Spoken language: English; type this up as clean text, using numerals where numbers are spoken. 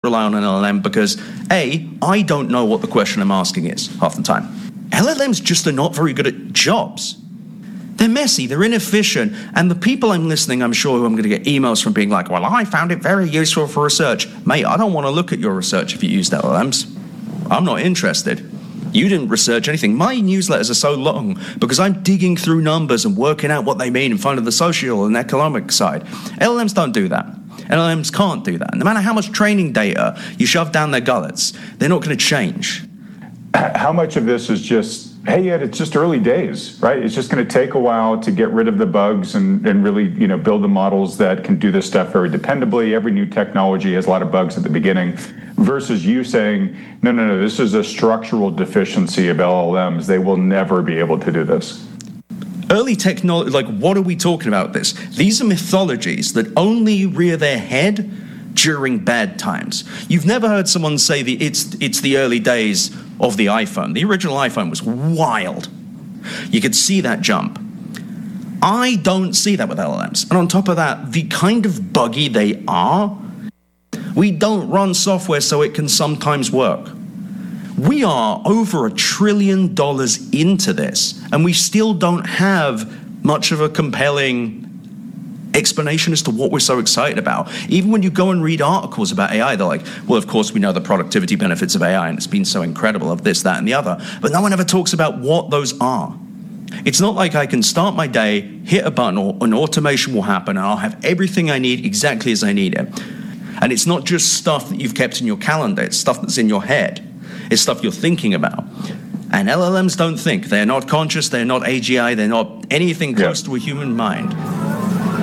rely on an LLM because, A, I don't know what the question I'm asking is half the time. LLMs just are not very good at jobs. They're messy, they're inefficient, and the people I'm listening, I'm sure I'm going to get emails from being like, well, I found it very useful for research. Mate, I don't want to look at your research if you used LLMs. I'm not interested. You didn't research anything. My newsletters are so long because I'm digging through numbers and working out what they mean in front of the social and economic side. LLMs don't do that. LLMs can't do that. No matter how much training data you shove down their gullets, they're not going to change. How much of this is just, hey, Ed, it's just early days, right? It's just going to take a while to get rid of the bugs and really, build the models that can do this stuff very dependably. Every new technology has a lot of bugs at the beginning, versus you saying, no, this is a structural deficiency of LLMs. They will never be able to do this. Early technology, like, what are we talking about this? These are mythologies that only rear their head during bad times. You've never heard someone say it's the early days of the iPhone. The original iPhone was wild. You could see that jump. I don't see that with LLMs. And on top of that, the kind of buggy they are, we don't run software so it can sometimes work. We are over $1 trillion into this, and we still don't have much of a compelling explanation as to what we're so excited about. Even when you go and read articles about AI, they're like, well, of course we know the productivity benefits of AI and it's been so incredible of this, that, and the other. But no one ever talks about what those are. It's not like I can start my day, hit a button, or an automation will happen and I'll have everything I need exactly as I need it. And it's not just stuff that you've kept in your calendar, it's stuff that's in your head. It's stuff you're thinking about. And LLMs don't think. They're not conscious, they're not AGI, they're not anything close to a human mind.